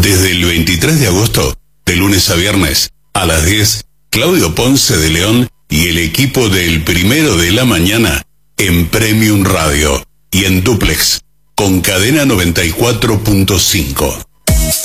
Desde el 23 de agosto, de lunes a viernes, a las 10, Claudio Ponce de León y el equipo del Primero de la Mañana en Premium Radio y en Duplex con Cadena 94.5.